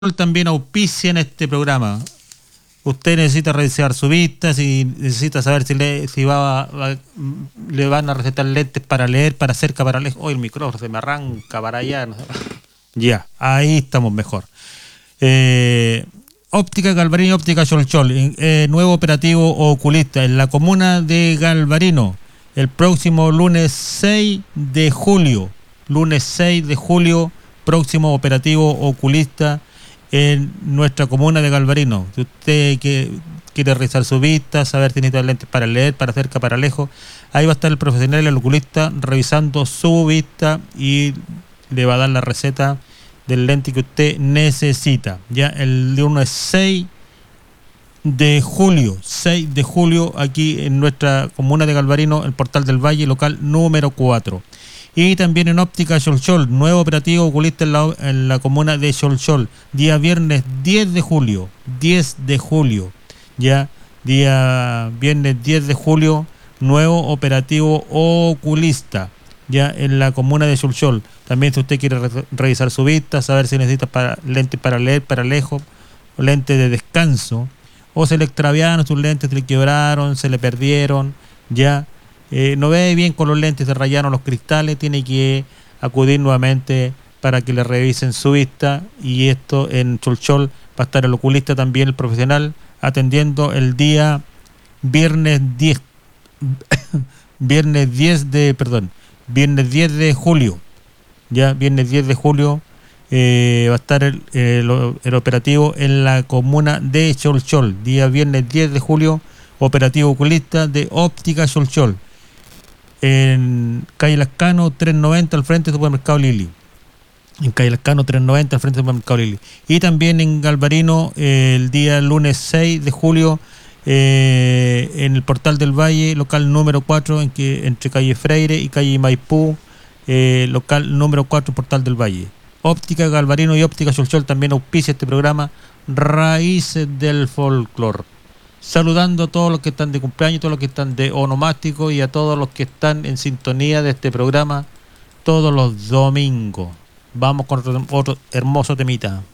también auspicia en este programa. Usted necesita revisar su vista, si necesita saber si le van a recetar lentes para leer, para cerca, para lejos. Hoy el micrófono se me arranca para allá. No sé. Ya, ahí estamos mejor. Óptica Galvarino, Óptica Cholchol, nuevo operativo oculista en la comuna de Galvarino, el próximo lunes 6 de julio. Lunes 6 de julio, próximo operativo oculista en nuestra comuna de Galvarino. Si usted quiere revisar su vista, saber si necesita lentes para leer, para cerca, para lejos, ahí va a estar el profesional, el oculista, revisando su vista y le va a dar la receta del lente que usted necesita. Ya el lunes 6 de julio, aquí en nuestra comuna de Galvarino, el Portal del Valle, local número 4. Y también en Óptica Cholchol, nuevo operativo oculista en la comuna de Cholchol, día viernes 10 de julio, ya, día viernes 10 de julio, nuevo operativo oculista, ya, en la comuna de Cholchol. También si usted quiere revisar su vista, saber si necesita lentes para leer, para lejos, o lentes de descanso, o se le extraviaron sus lentes, se le quebraron, se le perdieron, ya, no ve bien con los lentes, se rayaron los cristales, tiene que acudir nuevamente para que le revisen su vista. Y esto en Cholchol va a estar el oculista también, el profesional, atendiendo el día viernes 10 de julio. Ya, viernes 10 de julio va a estar el operativo en la comuna de Cholchol. Día viernes 10 de julio, operativo oculista de Óptica Cholchol. En calle Lascano 390 al frente del supermercado Lili. En calle Lascano 390 al frente del supermercado Lili. Y también en Galvarino el día lunes 6 de julio en el Portal del Valle, local número 4, entre calle Freire y calle Maipú, local número 4, Portal del Valle. Óptica Galvarino y Óptica Cholchol también auspicia este programa Raíces del Folclor. Saludando a todos los que están de cumpleaños, todos los que están de onomástico y a todos los que están en sintonía de este programa todos los domingos. Vamos con otro hermoso temita.